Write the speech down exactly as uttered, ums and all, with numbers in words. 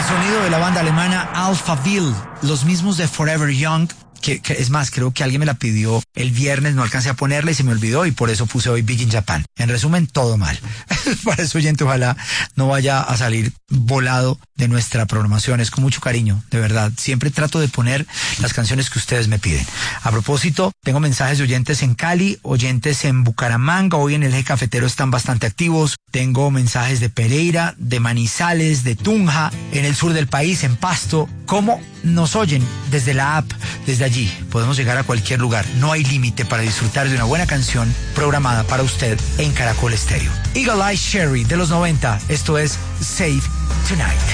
sonido de la banda alemana Alphaville, los mismos de Forever Young. Que, que es más, creo que alguien me la pidió el viernes, no alcancé a ponerla y se me olvidó y por eso puse hoy Big in Japan. En resumen, todo mal. Para eso, oyente, ojalá no vaya a salir volado de nuestra programación. Es con mucho cariño, de verdad. Siempre trato de poner las canciones que ustedes me piden. A propósito, tengo mensajes de oyentes en Cali, oyentes en Bucaramanga, hoy en el Eje Cafetero están bastante activos. Tengo mensajes de Pereira, de Manizales, de Tunja, en el sur del país, en Pasto. ¿Cómo nos oyen? Desde la app, desde allí podemos llegar a cualquier lugar. No hay límite para disfrutar de una buena canción programada para usted en Caracol Estéreo. Eagle Eye Cherry de los noventa. Esto es Save Tonight.